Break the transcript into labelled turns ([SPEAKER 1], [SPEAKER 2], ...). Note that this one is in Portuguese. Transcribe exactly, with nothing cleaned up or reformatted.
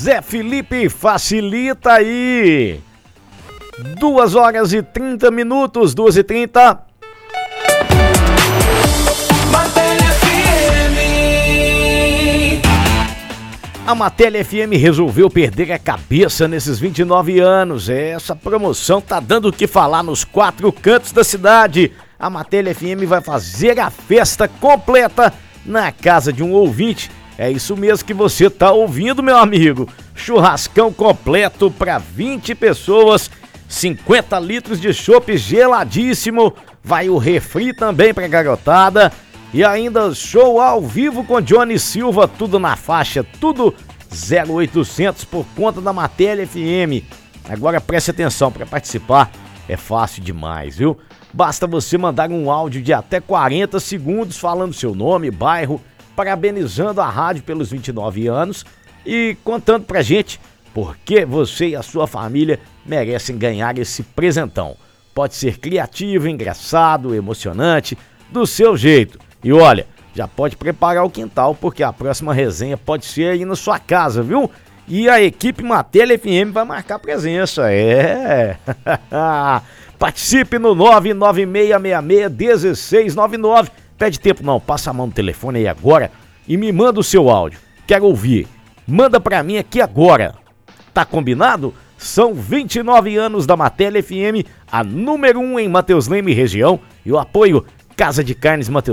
[SPEAKER 1] Zé Felipe, facilita aí. Duas horas e trinta minutos, duas e trinta. A Matéria F M resolveu perder a cabeça nesses vinte e nove anos. Essa promoção tá dando o que falar nos quatro cantos da cidade. A Matéria F M vai fazer a festa completa na casa de um ouvinte. É isso mesmo que você tá ouvindo, meu amigo. Churrascão completo para vinte pessoas, cinquenta litros de chopp geladíssimo. Vai o refri também pra garotada. E ainda show ao vivo com Johnny Silva, tudo na faixa, tudo zero oitocentos por conta da Matéria F M. Agora preste atenção, para participar é fácil demais, viu? Basta você mandar um áudio de até quarenta segundos falando seu nome, bairro, parabenizando a rádio pelos vinte e nove anos e contando pra gente por que você e a sua família merecem ganhar esse presentão. Pode ser criativo, engraçado, emocionante, do seu jeito. E olha, já pode preparar o quintal, porque a próxima resenha pode ser aí na sua casa, viu? E a equipe Matéria F M vai marcar presença, é! Participe no nove nove seis seis um seis nove nove. Pede tempo não, passa a mão no telefone aí agora e me manda o seu áudio. Quero ouvir. Manda pra mim aqui agora. Tá combinado? São vinte e nove anos da Matéria F M, a número um em Mateus Leme região, e o apoio Casa de Carnes Mateus